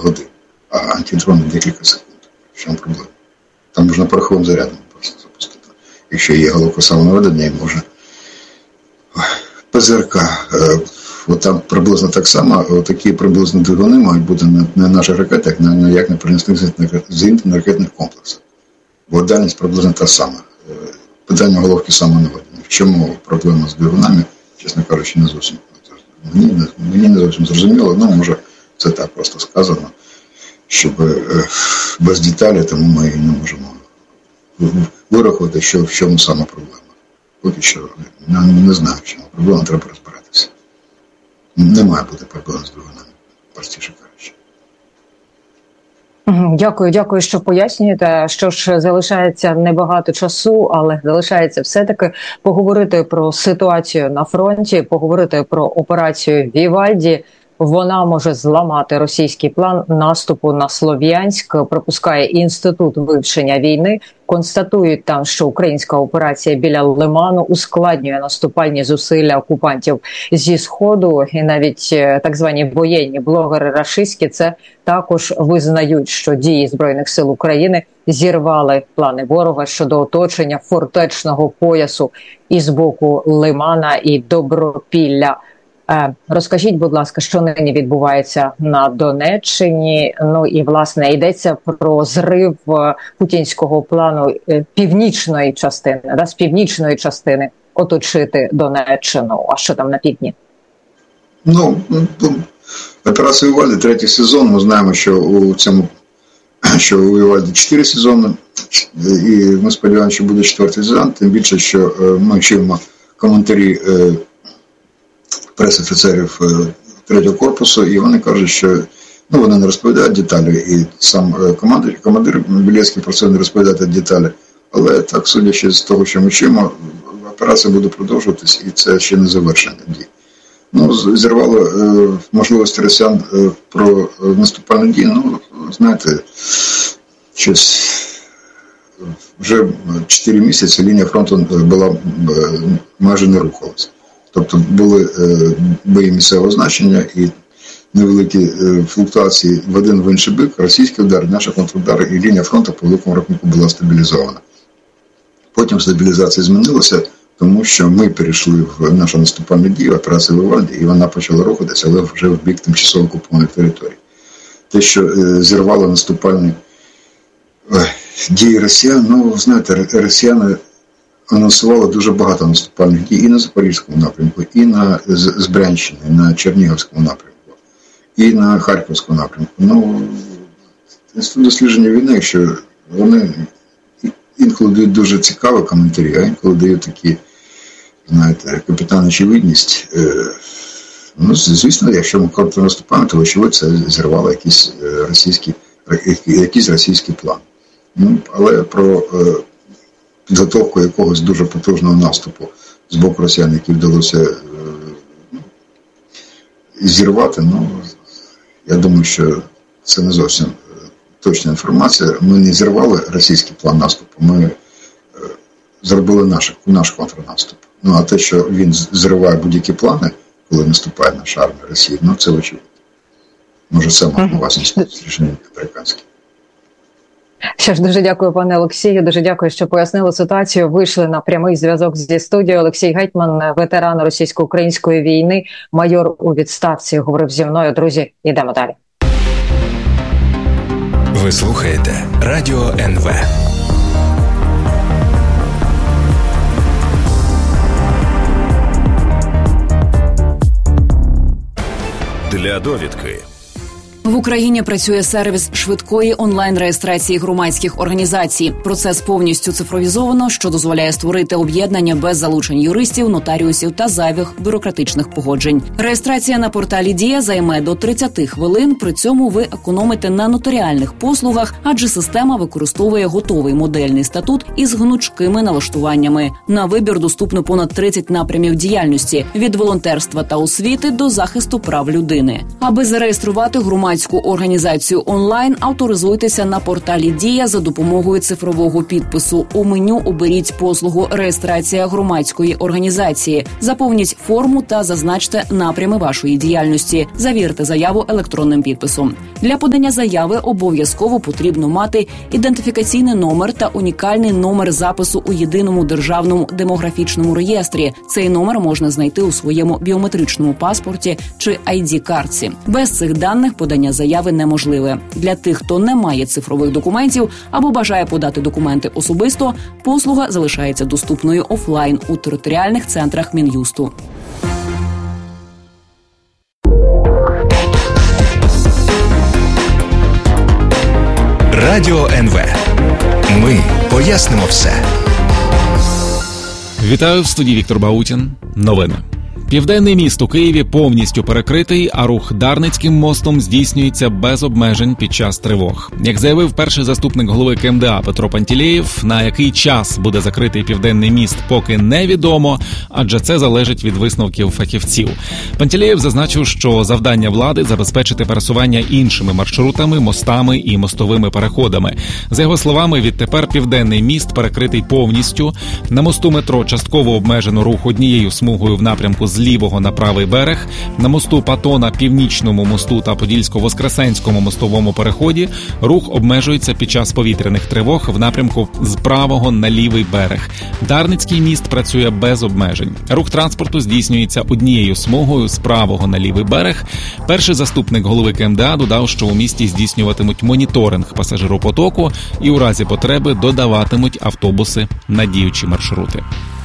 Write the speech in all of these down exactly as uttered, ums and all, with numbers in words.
годин, а антидрони декілька секунд. Що не проблема? Там можна пороховим зарядом просто запустити. Якщо є головкосаве наведення, і може ПЗРК. От там приблизно так само, такі приблизно двигуни мають бути на, на наших ракетах, на, на як на переносних зенітно-ракетних комплексах. Бо дальність приблизно та сама. Питання головки самонаведення. В чому проблема з двигунами, чесно кажучи, не зовсім. Мені, мені не зовсім зрозуміло, ну, може, це так просто сказано, щоб без деталі, тому ми не можемо вирахувати, що в чому саме проблема. Поки що не, не знаю, в чому проблема, треба розбиратися. Не має бути проблем з двигунами, простіше кажучи. Дякую, дякую, що пояснюєте. Що ж, залишається небагато часу, але залишається все-таки поговорити про ситуацію на фронті, поговорити про операцію Вівальді. Вона може зламати російський план наступу на Слов'янськ, припускає Інститут вивчення війни. Констатують там, що українська операція біля Лиману ускладнює наступальні зусилля окупантів зі Сходу. І навіть так звані воєнні блогери рашистські це також визнають, що дії Збройних сил України зірвали плани ворога щодо оточення фортечного поясу із боку Лимана і Добропілля. Розкажіть, будь ласка, що нині відбувається на Донеччині? Ну і, власне, йдеться про зрив путінського плану північної частини, да, з північної частини оточити Донеччину. А що там на півдні? Ну, операція Вівальді, третій сезон. Ми знаємо, що у цьому, що у Вівальді чотири сезони. І ми сподіваємося, що буде четвертий сезон. Тим більше, що ми чуємо коментарі прес-офіцерів третього корпусу, і вони кажуть, що ну, вони не розповідають деталі, і сам командир, командир Білецький про це не розповідає деталі, але так, судячи з того, що ми чуємо, операція буде продовжуватись, і це ще не завершення дій. Ну, зірвало е, можливості росіян е, про наступальні дії, ну, знаєте, щось вже чотири місяці лінія фронту була майже не рухалася. Тобто були е, бої місцевого значення і невеликі е, флуктуації в один в інший бік, російський удар, наші контрудари, і лінія фронту по великому рахунку була стабілізована. Потім стабілізація змінилася, тому що ми перейшли в нашу наступальну дію, операцію Вівальді, і вона почала рухатися, але вже в бік тимчасово окупованих територій. Те, що е, зірвало наступальні е, дії росіян, ну, знаєте, росіяни анонсували дуже багато наступальних дій і на Запорізькому напрямку, і на з Брянщини, і на Чернігівському напрямку, і на Харківському напрямку. Ну, Інститут дослідження війни, що вони інколи дають дуже цікаві коментарі, а інколи дають такі, знаєте, капітан очевидність. Ну, звісно, якщо ми коротко наступаємо, то очевидно це зірвало якийсь російський, якийсь російський план. Ну, але про підготовку якогось дуже потужного наступу з боку росіян, який вдалося е, зірвати, ну, я думаю, що це не зовсім точна інформація. Ми не зірвали російський план наступу, ми е, зробили наш, наш контрнаступ. Ну, а те, що він зриває будь-які плани, коли наступає наша армія Росії, ну, це очевидно. Може, це мав на увазі рішення американське. Що ж, дуже дякую, пане Олексію, дуже дякую, що пояснили ситуацію. Вийшли на прямий зв'язок зі студією. Олексій Гетьман, ветеран російсько-української війни, майор у відставці, говорив зі мною. Друзі, йдемо далі. Ви слухаєте Радіо ен ве. Для довідки. В Україні працює сервіс швидкої онлайн-реєстрації громадських організацій. Процес повністю цифровізовано, що дозволяє створити об'єднання без залучень юристів, нотаріусів та зайвих бюрократичних погоджень. Реєстрація на порталі «Дія» займе до тридцять хвилин, при цьому ви економите на нотаріальних послугах, адже система використовує готовий модельний статут із гнучкими налаштуваннями. На вибір доступно понад тридцять напрямів діяльності – від волонтерства та освіти до захисту прав людини. Аби зареєструвати громадську громадську організацію онлайн, авторизуйтеся на порталі «Дія» за допомогою цифрового підпису. У меню оберіть послугу «Реєстрація громадської організації». Заповніть форму та зазначте напрями вашої діяльності. Завірте заяву електронним підписом. Для подання заяви обов'язково потрібно мати ідентифікаційний номер та унікальний номер запису у єдиному державному демографічному реєстрі. Цей номер можна знайти у своєму біометричному паспорті чи ай ді-картці. Без цих даних подання заяви неможливе. Для тих, хто не має цифрових документів або бажає подати документи особисто, послуга залишається доступною офлайн у територіальних центрах Мін'юсту. Радіо ен ве. Ми пояснимо все. Вітаю, в студії Віктор Баутін. Новини. Південний міст у Києві повністю перекритий, а рух Дарницьким мостом здійснюється без обмежень під час тривог. Як заявив перший заступник голови ке ем де а Петро Пантелєєв, на який час буде закритий Південний міст, поки невідомо, адже це залежить від висновків фахівців. Пантелєєв зазначив, що завдання влади – забезпечити пересування іншими маршрутами, мостами і мостовими переходами. За його словами, відтепер Південний міст перекритий повністю. На мосту метро частково обмежено рух однією смугою в напрямку з лівого на правий берег, на мосту Пато на Північному мосту та Подільсько-Воскресенському мостовому переході рух обмежується під час повітряних тривог в напрямку з правого на лівий берег. Дарницький міст працює без обмежень. Рух транспорту здійснюється однією смугою з правого на лівий берег. Перший заступник голови ке ем де а додав, що у місті здійснюватимуть моніторинг пасажиропотоку і у разі потреби додаватимуть автобуси на діючі маршрути.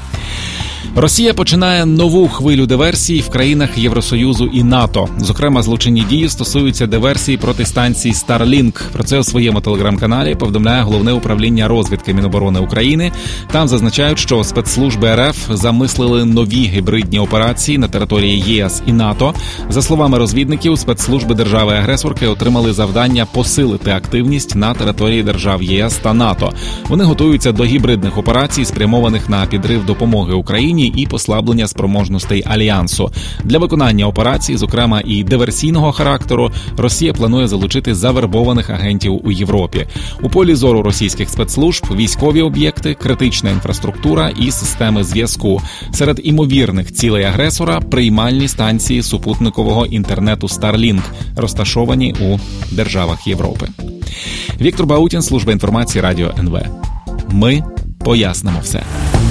Росія починає нову хвилю диверсій в країнах Євросоюзу і НАТО. Зокрема, злочинні дії стосуються диверсій проти станції Starlink. Про це у своєму телеграм-каналі повідомляє Головне управління розвідки Міноборони України. Там зазначають, що спецслужби ер еф замислили нові гібридні операції на території є ес і НАТО. За словами розвідників, спецслужби держави-агресорки отримали завдання посилити активність на території держав є ес та НАТО. Вони готуються до гібридних операцій, спрямованих на підрив допомоги Україні і послаблення спроможностей Альянсу. Для виконання операцій, зокрема і диверсійного характеру, Росія планує залучити завербованих агентів у Європі. У полі зору російських спецслужб військові об'єкти, критична інфраструктура і системи зв'язку. Серед імовірних цілей агресора – приймальні станції супутникового інтернету Starlink, розташовані у державах Європи. Віктор Баутін, служба інформації Радіо ен ве. Ми пояснимо все.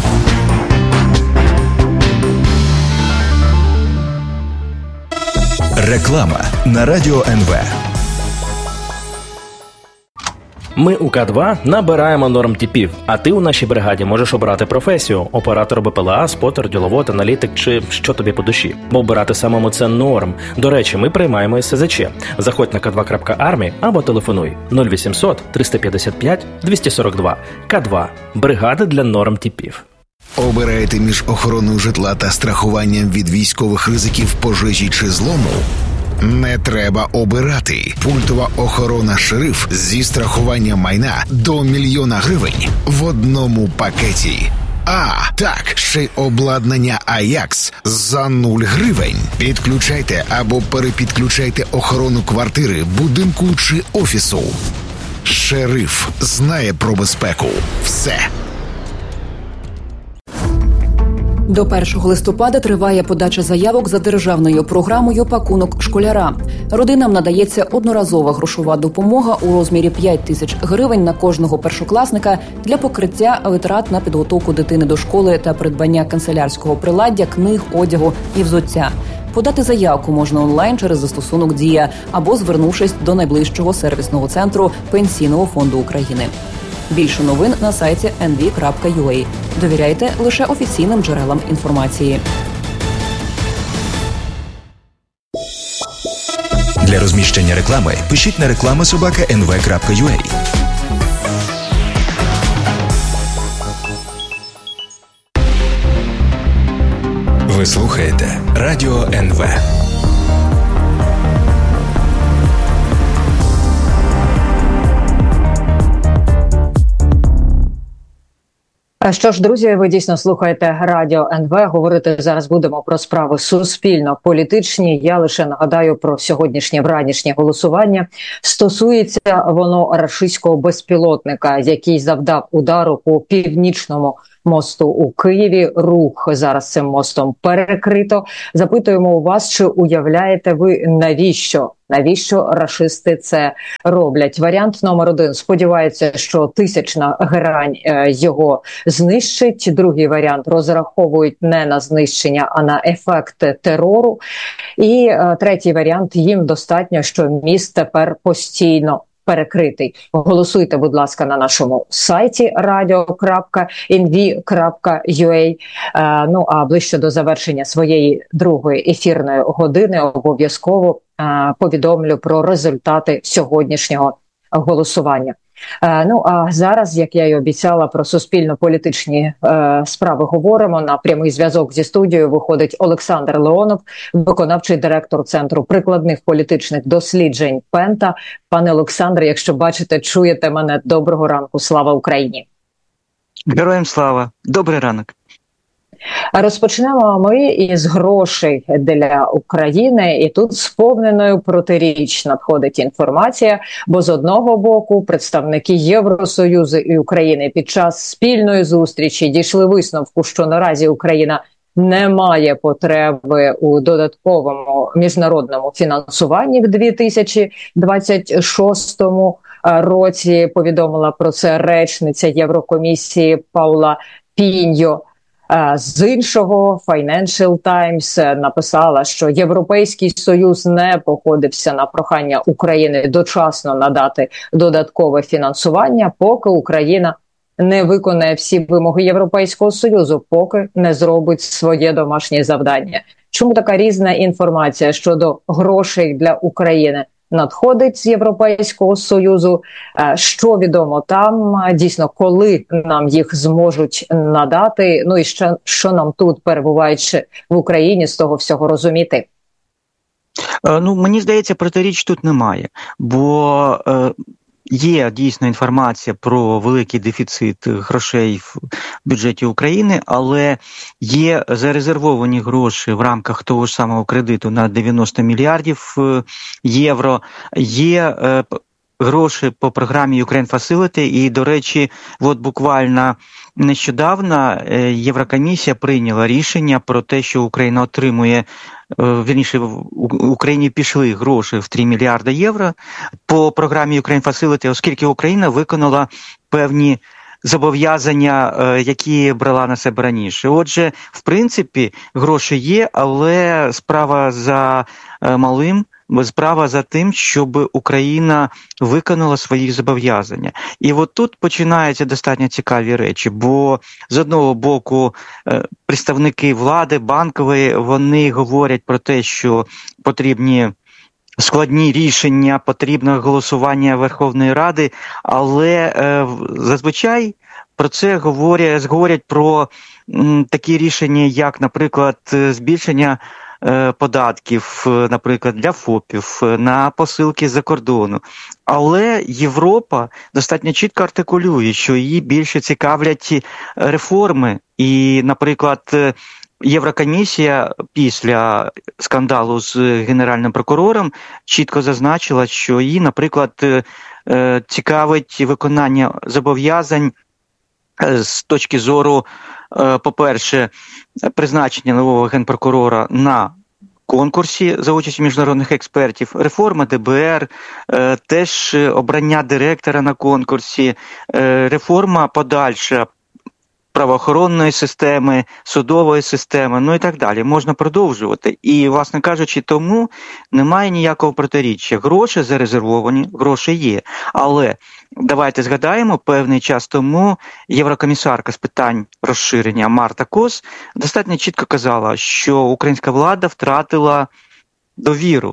Реклама на Радіо ен ве. Ми у Ка два набираємо нормтипів, а ти у нашій бригаді можеш обрати професію – оператор бе пе ел а, спотер, діловод, аналітик чи що тобі по душі. Бо обирати самому – це норм. До речі, ми приймаємо ес зе че. Заходь на ка два крапка армі або телефонуй нуль вісімсот триста п'ятдесят п'ять двісті сорок два. Ка два – бригада для нормтипів. Обираєте між охороною житла та страхуванням від військових ризиків пожежі чи злому? Не треба обирати. Пультова охорона «Шериф» зі страхуванням майна до мільйона гривень в одному пакеті. А, так, ще й обладнання «Аякс» за нуль гривень. Підключайте або перепідключайте охорону квартири, будинку чи офісу. «Шериф» знає про безпеку. Все. До першого листопада триває подача заявок за державною програмою «Пакунок школяра». Родинам надається одноразова грошова допомога у розмірі п'ять тисяч гривень на кожного першокласника для покриття витрат на підготовку дитини до школи та придбання канцелярського приладдя, книг, одягу і взуття. Подати заявку можна онлайн через застосунок «Дія» або звернувшись до найближчого сервісного центру Пенсійного фонду України. Більше новин на сайті ен ві крапка ю а. Довіряйте лише офіційним джерелам інформації. Для розміщення реклами пишіть на реклама собака ен ве крапка ю а. Ви слухаєте Радіо ен ве. Що ж, друзі, ви дійсно слухаєте Радіо ен ве. Говорити зараз будемо про справи суспільно-політичні. Я лише нагадаю про сьогоднішнє вранішнє голосування. Стосується воно рашистського безпілотника, який завдав удару по північному мосту у Києві. Рух зараз цим мостом перекрито. Запитуємо у вас, чи уявляєте ви, навіщо? Навіщо рашисти це роблять? Варіант номер один. Сподівається, що тисячна грань е, його знищить. Другий варіант. Розраховують не на знищення, а на ефект терору. І е, третій варіант. Їм достатньо, що міст тепер постійно перекритий. Голосуйте, будь ласка, на нашому сайті радіо крапка ен ве крапка ю а. Е, ну, а ближче до завершення своєї другої ефірної години обов'язково е, повідомлю про результати сьогоднішнього голосування. Е, ну, а зараз, як я й обіцяла, про суспільно-політичні е, справи говоримо. На прямий зв'язок зі студією виходить Олександр Леонов, виконавчий директор Центру прикладних політичних досліджень Пента. Пане Олександре, якщо бачите, чуєте мене, доброго ранку, слава Україні! Героям слава! Добрий ранок! Розпочнемо ми із грошей для України, і тут сповненою протиріч надходить інформація, бо з одного боку представники Євросоюзу і України під час спільної зустрічі дійшли висновку, що наразі Україна не має потреби у додатковому міжнародному фінансуванні в дві тисячі двадцять шостому році, повідомила про це речниця Єврокомісії Паула Піньо. З іншого, Financial Times написала, що Європейський Союз не погодився на прохання України дочасно надати додаткове фінансування, поки Україна не виконає всі вимоги Європейського Союзу, поки не зробить своє домашнє завдання. Чому така різна інформація щодо грошей для України надходить з Європейського Союзу? Що відомо там, дійсно, коли нам їх зможуть надати? Ну і що, що нам тут, перебуваючи в Україні, з того всього розуміти? Ну, мені здається, протиріч тут немає, бо е, є дійсно інформація про великий дефіцит грошей в бюджеті України, але є зарезервовані гроші в рамках того ж самого кредиту на дев'яносто мільярдів євро, є е, гроші по програмі Ukraine Facility, і, до речі, от буквально нещодавно Єврокомісія прийняла рішення про те, що Україна отримує, вірніше, в Україні пішли гроші в три мільярди євро по програмі Ukraine Facility, оскільки Україна виконала певні зобов'язання, які брала на себе раніше. Отже, в принципі, гроші є, але справа за малим. Справа за тим, щоб Україна виконала свої зобов'язання. І от тут починаються достатньо цікаві речі, бо з одного боку представники влади, банкової, вони говорять про те, що потрібні складні рішення, потрібне голосування Верховної Ради, але е, зазвичай про це говорять, говорять про м, такі рішення, як, наприклад, збільшення податків, наприклад, для ФОПів, на посилки з-за кордону. Але Європа достатньо чітко артикулює, що її більше цікавлять реформи. І, наприклад, Єврокомісія після скандалу з Генеральним прокурором чітко зазначила, що її, наприклад, цікавить виконання зобов'язань з точки зору, по-перше, призначення нового генпрокурора на конкурсі за участю міжнародних експертів, реформа де бе ер, теж обрання директора на конкурсі, реформа подальша правоохоронної системи, судової системи, ну і так далі. Можна продовжувати. І, власне кажучи, тому немає ніякого протиріччя. Гроші зарезервовані, гроші є. Але давайте згадаємо, певний час тому єврокомісарка з питань розширення Марта Кос достатньо чітко казала, що українська влада втратила довіру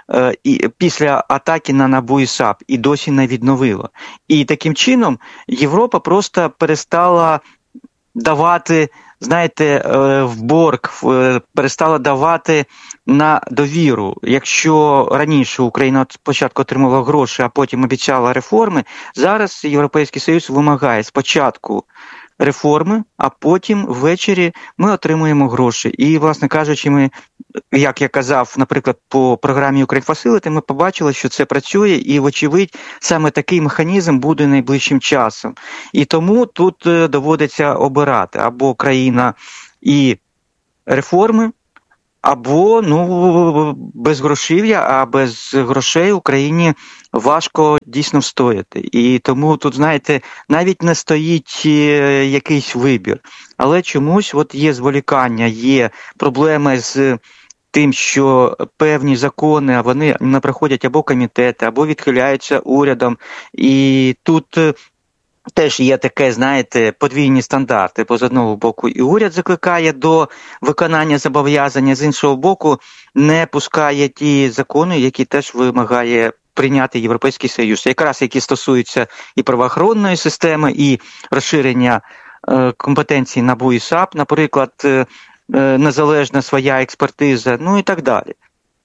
і після атаки на НАБУ і САП і досі не відновила. І таким чином Європа просто перестала давати, знаєте, в борг, перестала давати на довіру. Якщо раніше Україна спочатку отримувала гроші, а потім обіцяла реформи, зараз Європейський Союз вимагає спочатку реформи, а потім ввечері ми отримуємо гроші. І, власне кажучи, ми, як я казав, наприклад, по програмі Ukraine Facility, ми побачили, що це працює, і, вочевидь, саме такий механізм буде найближчим часом. І тому тут доводиться обирати або країна і реформи, або, ну, без грошів'я, а без грошей Україні важко дійсно встояти. І тому тут, знаєте, навіть не стоїть якийсь вибір. Але чомусь от є зволікання, є проблеми з тим, що певні закони, вони не проходять або комітети, або відхиляються урядом. І тут теж є таке, знаєте, подвійні стандарти. Бо з одного боку і уряд закликає до виконання зобов'язання, з іншого боку не пускає ті закони, які теж вимагає прийняти Європейський Союз. Якраз які стосуються і правоохоронної системи, і розширення е, компетенцій НАБУ і САП, наприклад, е, незалежна своя експертиза, ну і так далі.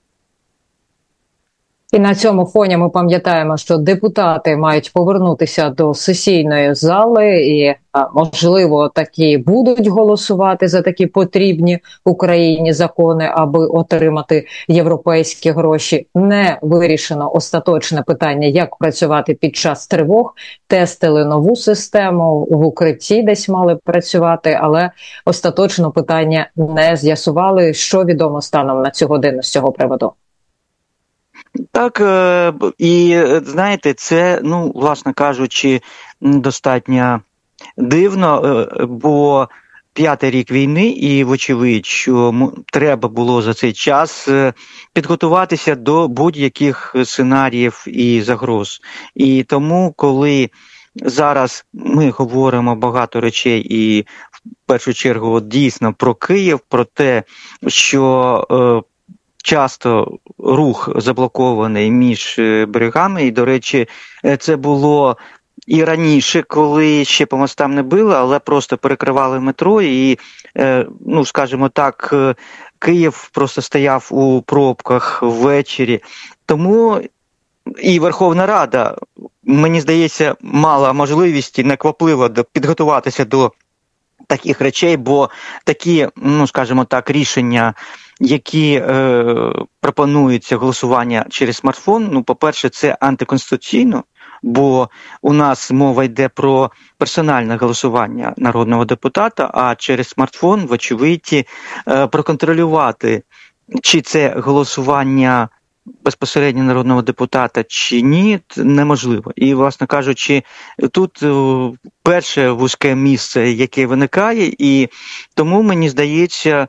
І на цьому фоні ми пам'ятаємо, що депутати мають повернутися до сесійної зали і, можливо, такі будуть голосувати за такі потрібні Україні закони, аби отримати європейські гроші. Не вирішено остаточне питання, як працювати під час тривог. Тестили нову систему, в укритті десь мали працювати, але остаточно питання не з'ясували. Що відомо станом на цю годину з цього приводу? Так, і знаєте, це, ну, власне кажучи, достатньо дивно, бо п'ятий рік війни і, вочевидь, що треба було за цей час підготуватися до будь-яких сценаріїв і загроз. І тому, коли зараз ми говоримо багато речей і, в першу чергу, от, дійсно про Київ, про те, що часто рух заблокований між берегами, і, до речі, це було і раніше, коли ще по мостам не били, але просто перекривали метро і, ну, скажімо так, Київ просто стояв у пробках ввечері. Тому і Верховна Рада, мені здається, мала можливість неквапливо підготуватися до таких речей, бо такі, ну, скажімо так, рішення, які е, пропонуються голосування через смартфон, ну, по-перше, це антиконституційно, бо у нас мова йде про персональне голосування народного депутата, а через смартфон, вочевидь, е, проконтролювати, чи це голосування безпосередньо народного депутата чи ні, неможливо. І, власне кажучи, тут перше вузьке місце, яке виникає, і тому, мені здається,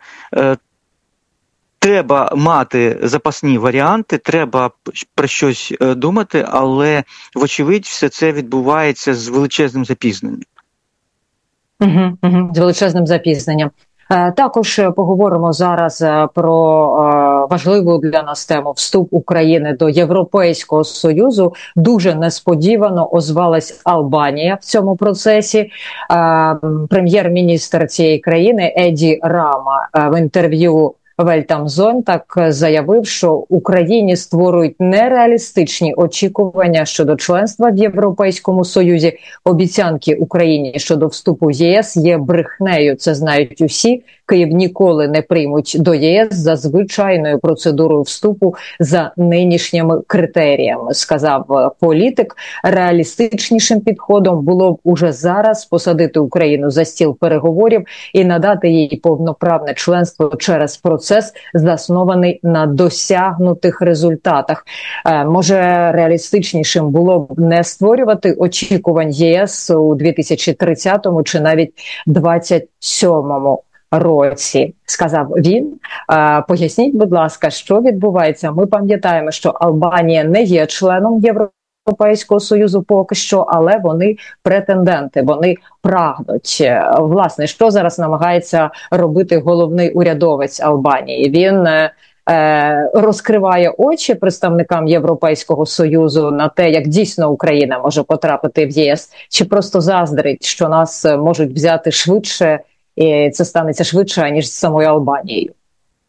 треба мати запасні варіанти, треба про щось думати, але, вочевидь, все це відбувається з величезним запізненням. Угу, угу, з величезним запізненням. Також поговоримо зараз про важливу для нас тему вступ України до Європейського Союзу. Дуже несподівано озвалась Албанія в цьому процесі. Прем'єр-міністр цієї країни Еді Рама в інтерв'ю Вельтамзон так заявив, що Україні створюють нереалістичні очікування щодо членства в Європейському Союзі. Обіцянки Україні щодо вступу в ЄС є брехнею. Це знають усі. Київ ніколи не приймуть до ЄС за звичайною процедурою вступу за нинішніми критеріями, сказав політик. Реалістичнішим підходом було б уже зараз посадити Україну за стіл переговорів і надати їй повноправне членство через процес, заснований на досягнутих результатах. Е, може, реалістичнішим було б не створювати очікувань ЄС у дві тисячі тридцятому чи навіть двадцять сьомому році, сказав він. Е, поясніть, будь ласка, що відбувається? Ми пам'ятаємо, що Албанія не є членом Європейського Союзу поки що, але вони претенденти, вони прагнуть. Власне, що зараз намагається робити головний урядовець Албанії? Він е, розкриває очі представникам Європейського Союзу на те, як дійсно Україна може потрапити в ЄС, чи просто заздрить, що нас можуть взяти швидше, і це станеться швидше, ніж з самою Албанією?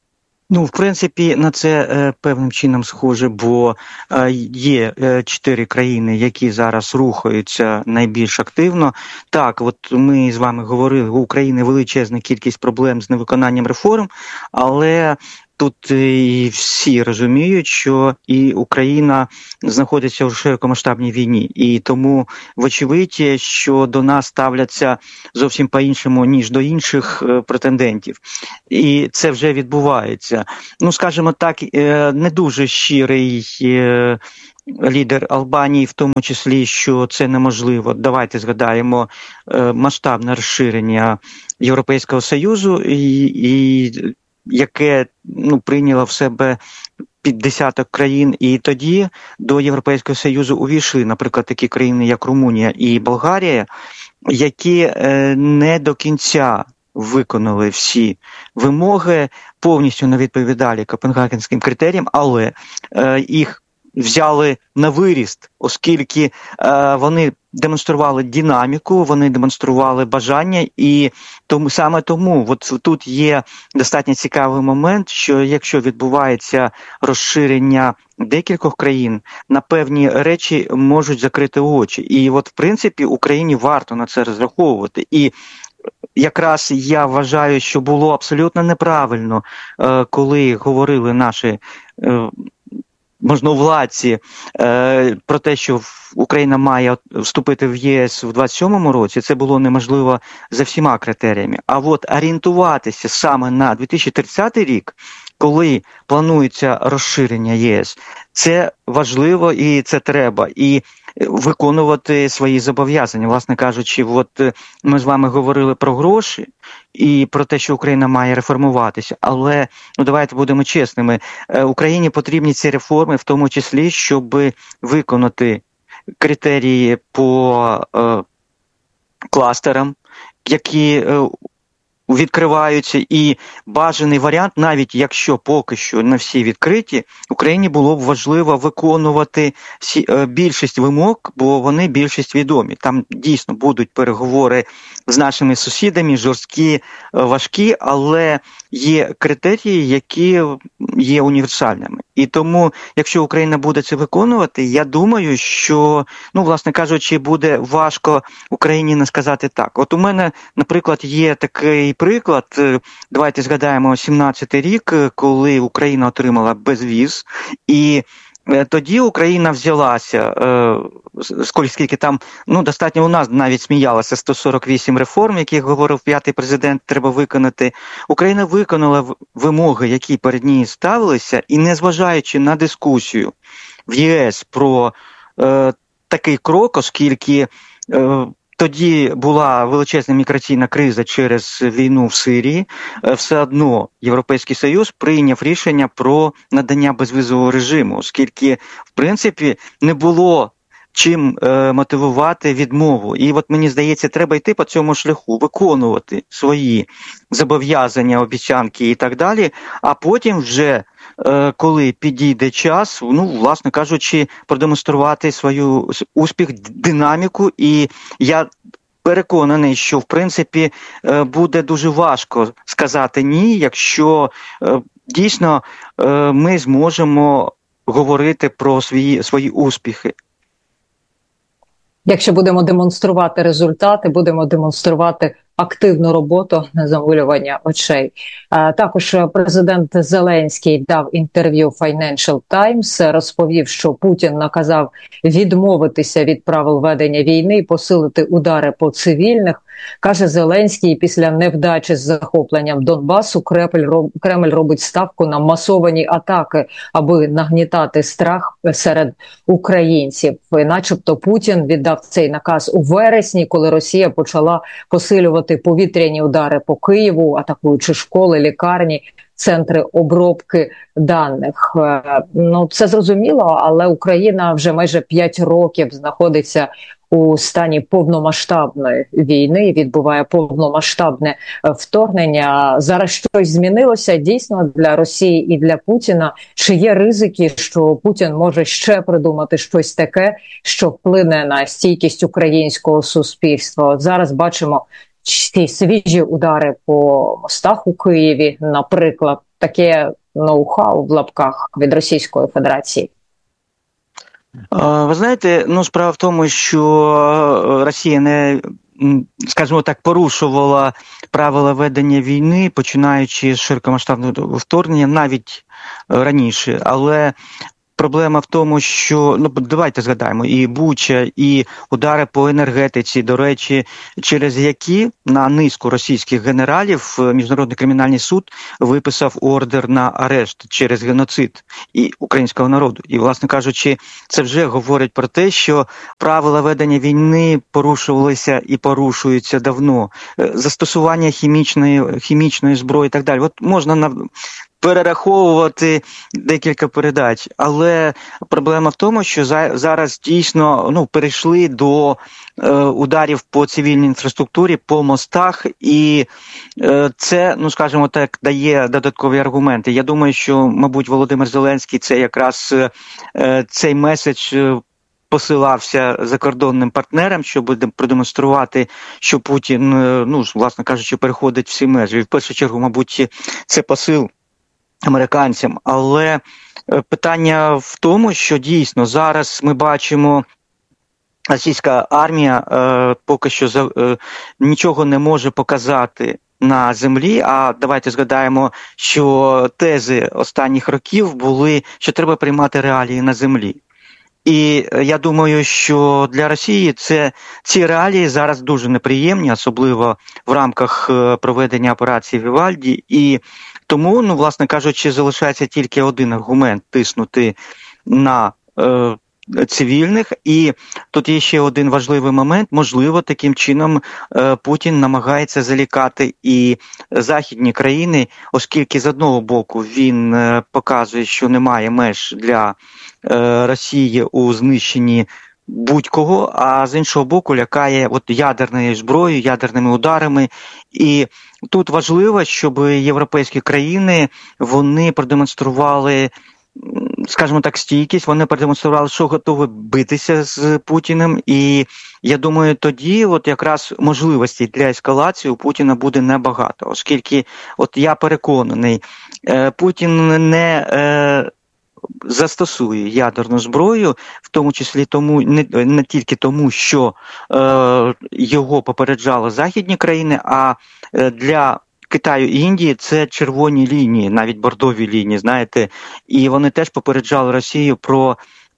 Ну, в принципі, на це е, певним чином схоже, бо е, є е, чотири країни, які зараз рухаються найбільш активно. Так, от ми з вами говорили, у України величезна кількість проблем з невиконанням реформ, але тут і всі розуміють, що і Україна знаходиться у широкомасштабній війні. І тому, вочевидь, що до нас ставляться зовсім по-іншому, ніж до інших претендентів. І це вже відбувається. Ну, скажімо так, не дуже щирий лідер Албанії, в тому числі, що це неможливо. Давайте згадаємо масштабне розширення Європейського Союзу і, і яке ну, прийняло в себе під десяток країн, і тоді до Європейського Союзу увійшли, наприклад, такі країни, як Румунія і Болгарія, які е, не до кінця виконали всі вимоги, повністю не відповідали копенгагенським критеріям, але е, їх взяли на виріст, оскільки е, вони демонстрували динаміку, вони демонстрували бажання, і тому саме тому от тут є достатньо цікавий момент, що якщо відбувається розширення декількох країн, на певні речі можуть закрити очі. І от в принципі Україні варто на це розраховувати. І якраз я вважаю, що було абсолютно неправильно, е, коли говорили наші е, можновладці е, про те, що Україна має вступити в ЄС в двадцять сьомому році, це було неможливо за всіма критеріями. А от орієнтуватися саме на дві тисячі тридцятий рік, коли планується розширення ЄС, це важливо і це треба. І виконувати свої зобов'язання. Власне кажучи, от ми з вами говорили про гроші і про те, що Україна має реформуватися, але ну давайте будемо чесними, Україні потрібні ці реформи, в тому числі, щоб виконати критерії по е, кластерам, які е, відкриваються, і бажаний варіант, навіть якщо поки що не всі відкриті, Україні було б важливо виконувати всі, е, більшість вимог, бо вони більшість відомі. Там дійсно будуть переговори з нашими сусідами, жорсткі, е, важкі, але є критерії, які є універсальними. І тому, якщо Україна буде це виконувати, я думаю, що, ну, власне кажучи, буде важко Україні не сказати так. От у мене, наприклад, є такий приклад, давайте згадаємо сімнадцятий рік, коли Україна отримала безвіз, і тоді Україна взялася, скільки там, ну, достатньо у нас навіть сміялося, сто сорок вісім реформ, яких говорив п'ятий президент, треба виконати. Україна виконала вимоги, які перед нею ставилися, і незважаючи на дискусію в ЄС про е, такий крок, оскільки е, тоді була величезна міграційна криза через війну в Сирії, все одно Європейський Союз прийняв рішення про надання безвізового режиму, оскільки, в принципі, не було чим е, мотивувати відмову. І от мені здається, треба йти по цьому шляху, виконувати свої зобов'язання, обіцянки і так далі, а потім вже, е, коли підійде час, ну, власне кажучи, продемонструвати свою успіх, динаміку. І я переконаний, що, в принципі, е, буде дуже важко сказати «ні», якщо е, дійсно е, ми зможемо говорити про свої, свої успіхи. Якщо будемо демонструвати результати, будемо демонструвати активну роботу на замилювання очей. А, також президент Зеленський дав інтерв'ю Financial Times, розповів, що Путін наказав відмовитися від правил ведення війни і посилити удари по цивільних. Каже Зеленський, після невдачі з захопленням Донбасу Кремль робить ставку на масовані атаки, аби нагнітати страх серед українців. І начебто Путін віддав цей наказ у вересні, коли Росія почала посилювати повітряні удари по Києву, атакуючи школи, лікарні, центри обробки даних. Ну, це зрозуміло, але Україна вже майже п'ять років знаходиться у стані повномасштабної війни, відбуває повномасштабне вторгнення. Зараз щось змінилося дійсно для Росії і для Путіна? Чи є ризики, що Путін може ще придумати щось таке, що вплине на стійкість українського суспільства? От зараз бачимо ці свіжі удари по мостах у Києві, наприклад. Таке ноу-хау в лапках від Російської Федерації? Ви знаєте, ну справа в тому, що Росія не, скажімо так, порушувала правила ведення війни, починаючи з широкомасштабного вторгнення, навіть раніше, але проблема в тому, що, ну, давайте згадаємо, і Буча, і удари по енергетиці, до речі, через які на низку російських генералів Міжнародний кримінальний суд виписав ордер на арешт через геноцид і українського народу. І, власне кажучи, це вже говорить про те, що правила ведення війни порушувалися і порушуються давно. Застосування хімічної, хімічної зброї і так далі. От можна на перераховувати декілька передач, але проблема в тому, що зараз дійсно ну, перейшли до е, ударів по цивільній інфраструктурі, по мостах, і е, це, ну скажімо так, дає додаткові аргументи. Я думаю, що, мабуть, Володимир Зеленський це якраз е, цей меседж посилався закордонним партнерам, щоб продемонструвати, що Путін, ну, власне кажучи, переходить всі межі. І в першу чергу, мабуть, це посил американцям. Але питання в тому, що дійсно зараз ми бачимо, російська армія е, поки що за, е, нічого не може показати на землі, а давайте згадаємо, що тези останніх років були, що треба приймати реалії на землі. І я думаю, що для Росії це, ці реалії зараз дуже неприємні, особливо в рамках проведення операції Вівальді. І тому, ну, власне кажучи, залишається тільки один аргумент – тиснути на е, цивільних. І тут є ще один важливий момент. Можливо, таким чином е, Путін намагається залякати і західні країни, оскільки з одного боку він е, показує, що немає меж для е, Росії у знищенні будь-кого, а з іншого боку лякає от ядерною зброєю, ядерними ударами. І тут важливо, щоб європейські країни, вони продемонстрували, скажімо так, стійкість, вони продемонстрували, що готові битися з Путіним. І я думаю, тоді от якраз можливостей для ескалації у Путіна буде небагато, оскільки от я переконаний, Путін не застосує ядерну зброю, в тому числі тому, не, не тільки тому, що е, його попереджали західні країни, а е, для Китаю і Індії це червоні лінії, навіть бордові лінії, знаєте, і вони теж попереджали Росію про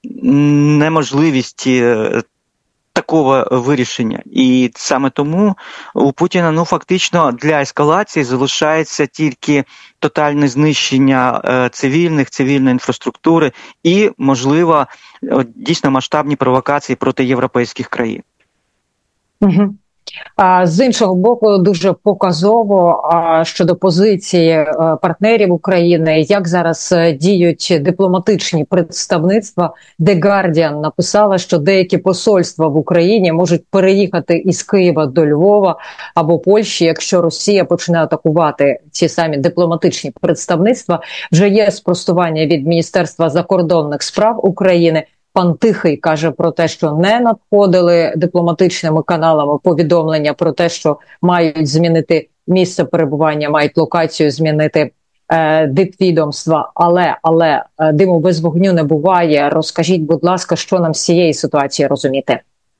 неможливість е, такого вирішення. І саме тому у Путіна, ну, фактично для ескалації залишається тільки тотальне знищення е, цивільних, цивільної інфраструктури і, можливо, дійсно масштабні провокації проти європейських країн. Угу. А з іншого боку, дуже показово а, щодо позиції а, партнерів України, як зараз а, діють дипломатичні представництва. The Guardian написала, що деякі посольства в Україні можуть переїхати із Києва до Львова або Польщі, якщо Росія почне атакувати ці самі дипломатичні представництва. Вже є спростування від Міністерства закордонних справ України. Пан Тихий каже про те, що не надходили дипломатичними каналами повідомлення про те, що мають змінити місце перебування, мають локацію змінити е, дипвідомства. Але, але е, диму без вогню не буває. Розкажіть, будь ласка, що нам з цієї ситуації розуміти?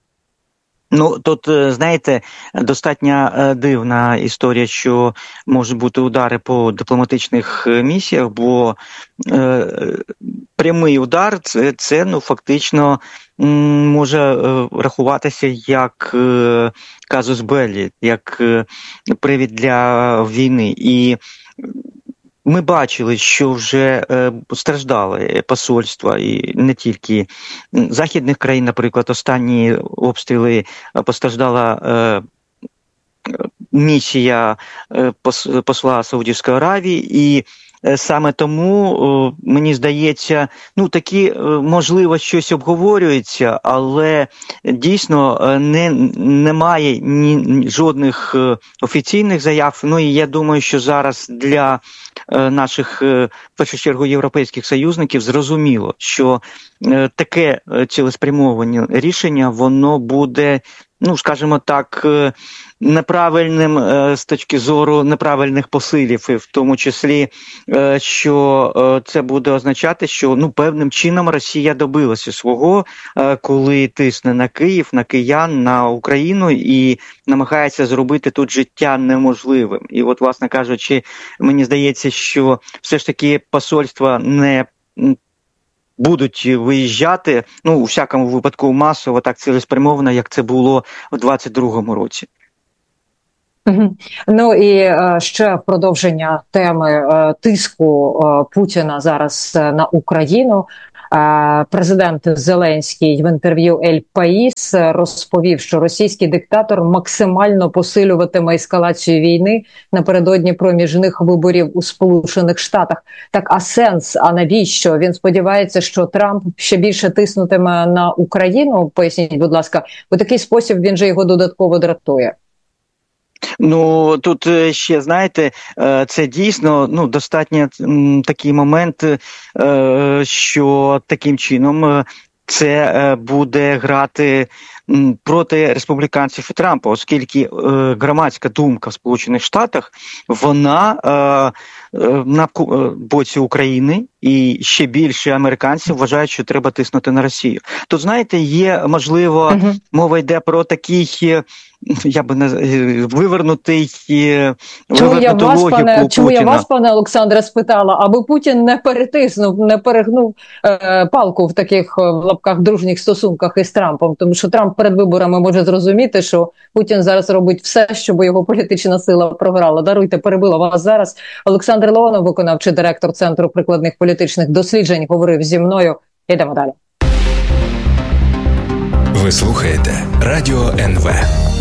Ну, тут, знаєте, достатньо дивна історія, що можуть бути удари по дипломатичних місіях, бо е, прямий удар це, це ну, фактично м, може е, рахуватися як е, казус беллі, як е, привід для війни. І ми бачили, що вже е, страждали посольства, і не тільки західних країн, наприклад, останні обстріли постраждала е, місія е, пос, посла Саудівської Аравії, і е, саме тому, е, мені здається, ну такі, е, можливо, щось обговорюється, але дійсно е, не, немає ні, жодних е, офіційних заяв. Ну і я думаю, що зараз для наших, в першу чергу, європейських союзників зрозуміло, що таке цілеспрямоване рішення, воно буде ну, скажімо так, неправильним з точки зору неправильних посилів, і в тому числі, що це буде означати, що ну певним чином Росія добилася свого, коли тисне на Київ, на киян, на Україну і намагається зробити тут життя неможливим. І от, власне кажучи, мені здається, що все ж таки посольства не будуть виїжджати, ну, у всякому випадку масово, так цілеспрямовано, як це було у двадцять другому році. Ну і ще в продовження теми тиску Путіна зараз на Україну. Президент Зеленський в інтерв'ю «Ель Паїс» розповів, що російський диктатор максимально посилюватиме ескалацію війни напередодні проміжних виборів у Сполучених Штатах. Так, а сенс, а навіщо? Він сподівається, що Трамп ще більше тиснутиме на Україну? Поясніть, будь ласка, у такий спосіб він же його додатково дратує. Ну, тут ще, знаєте, це дійсно, ну, достатньо такий момент, що таким чином це буде грати проти республіканців і Трампа, оскільки громадська думка в Сполучених Штатах, вона на боці України, і ще більше американців вважають, що треба тиснути на Росію. Тут, знаєте, є, можливо, uh-huh. мова йде про такий, я би не вивернутий, чому я вас, логіку пане, чому я Путіна. вас, пане Олександре, спитала, аби Путін не перетиснув, не перегнув е, палку в таких в лапках дружніх стосунках із Трампом, тому що Трамп перед виборами може зрозуміти, що Путін зараз робить все, щоб його політична сила програла. Даруйте, перебила вас зараз. Олександр Леонов, виконавчий директор Центру прикладних політичних досліджень, говорив зі мною. Йдемо далі. Ви слухаєте Радіо ен ве.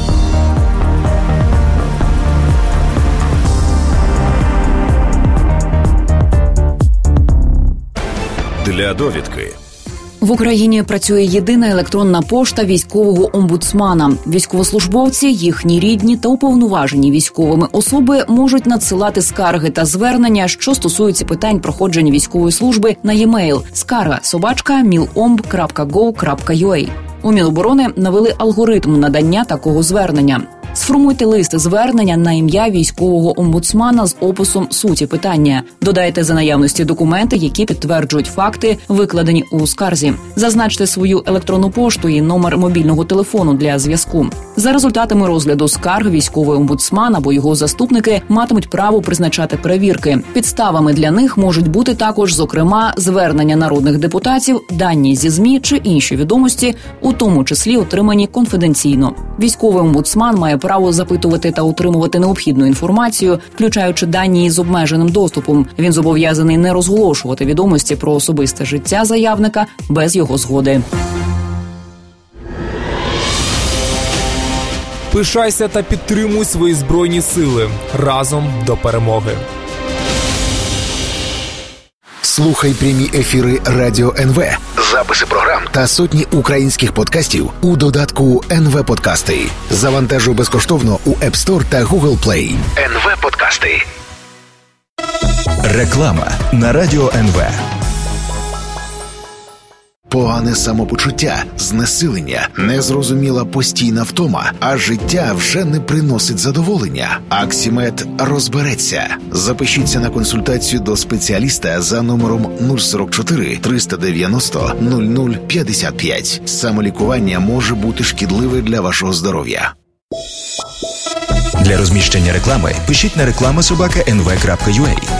Для довідки. В Україні працює єдина електронна пошта військового омбудсмана. Військовослужбовці, їхні рідні та уповноважені військовими особи можуть надсилати скарги та звернення, що стосуються питань проходження військової служби, на e-mail скарга собачка міломб крапка гов крапка ю а. У Міноборони навели алгоритм надання такого звернення. Сформуйте лист звернення на ім'я військового омбудсмана з описом суті питання. Додайте за наявності документи, які підтверджують факти, викладені у скарзі. Зазначте свою електронну пошту і номер мобільного телефону для зв'язку. За результатами розгляду скарг військовий омбудсман або його заступники матимуть право призначати перевірки. Підставами для них можуть бути також, зокрема, звернення народних депутатів, дані зі ЗМІ чи інші відомості, у тому числі отримані конфіденційно. Військовий омбудсман має право запитувати та отримувати необхідну інформацію, включаючи дані із обмеженим доступом. Він зобов'язаний не розголошувати відомості про особисте життя заявника без його згоди. Пишайся та підтримуй свої Збройні Сили. Разом до перемоги. Слухай прямі ефіри Радіо ен ве, записи програм та сотні українських подкастів у додатку ен ве Подкасти. Завантажуй безкоштовно у App Store та Google Play. ен ве Подкасти. Реклама на Радіо ен ве. Погане самопочуття, знесилення, незрозуміла постійна втома, а життя вже не приносить задоволення. Аксімед розбереться. Запишіться на консультацію до спеціаліста за номером нуль сорок чотири триста дев'яносто нуль нуль п'ятдесят п'ять. Самолікування може бути шкідливе для вашого здоров'я. Для розміщення реклами пишіть на реклама собака ен ве крапка ю а.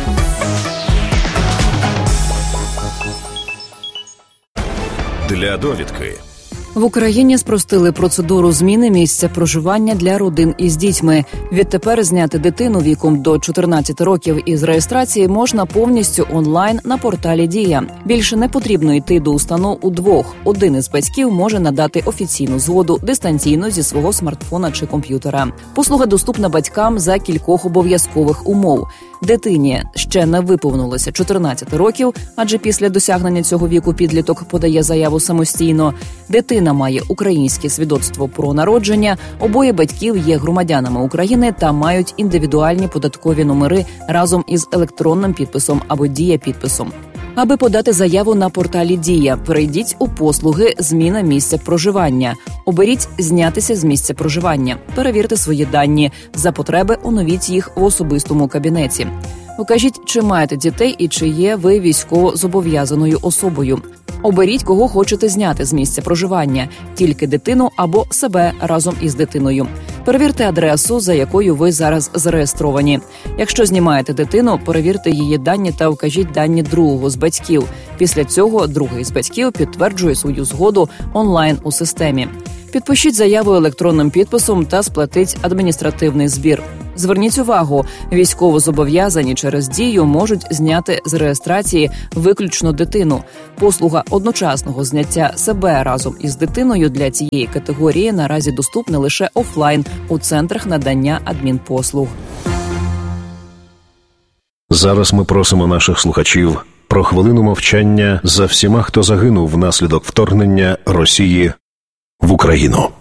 Для довідки. В Україні спростили процедуру зміни місця проживання для родин із дітьми. Відтепер зняти дитину віком до чотирнадцяти років із реєстрації можна повністю онлайн на порталі «Дія». Більше не потрібно йти до установ удвох. Один із батьків може надати офіційну згоду дистанційно зі свого смартфона чи комп'ютера. Послуга доступна батькам за кількох обов'язкових умов. Дитині ще не виповнилося чотирнадцяти років, адже після досягнення цього віку підліток подає заяву самостійно. Дитина має українське свідоцтво про народження, обоє батьків є громадянами України та мають індивідуальні податкові номери разом із електронним підписом або дія-підписом. Аби подати заяву на порталі «Дія», перейдіть у послуги «Зміна місця проживання». Оберіть «Знятися з місця проживання». Перевірте свої дані. За потреби оновіть їх в особистому кабінеті. Укажіть, чи маєте дітей і чи є ви військово-зобов'язаною особою. Оберіть, кого хочете зняти з місця проживання – тільки дитину або себе разом із дитиною. Перевірте адресу, за якою ви зараз зареєстровані. Якщо знімаєте дитину, перевірте її дані та вкажіть дані другого з батьків. Після цього другий з батьків підтверджує свою згоду онлайн у системі. Підпишіть заяву електронним підписом та сплатіть адміністративний збір. Зверніть увагу, військовозобов'язані через «Дію» можуть зняти з реєстрації виключно дитину. Послуга одночасного зняття себе разом із дитиною для цієї категорії наразі доступна лише офлайн у центрах надання адмінпослуг. Зараз ми просимо наших слухачів про хвилину мовчання за всіма, хто загинув внаслідок вторгнення Росії в Україну.